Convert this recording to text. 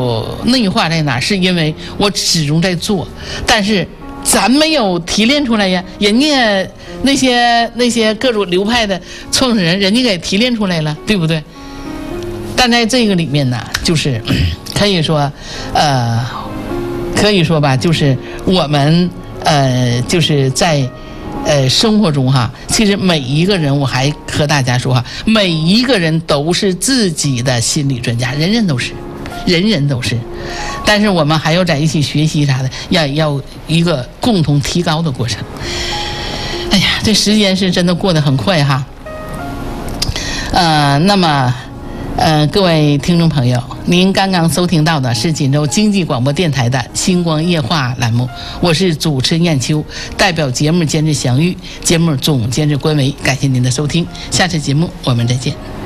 有内化在哪？是因为我始终在做，但是咱没有提炼出来呀。人家那些各种流派的创始人，人家给提炼出来了，对不对？但在这个里面呢，就是可以说吧，就是我们就是在生活中哈，其实每一个人，我还和大家说哈，每一个人都是自己的心理专家，人人都是。但是我们还要在一起学习啥的，要一个共同提高的过程。哎呀，这时间是真的过得很快哈。那么各位听众朋友，您刚刚收听到的是锦州经济广播电台的星光夜话栏目，我是主持人燕秋，代表节目监制祥玉，节目总监制关维，感谢您的收听，下次节目我们再见。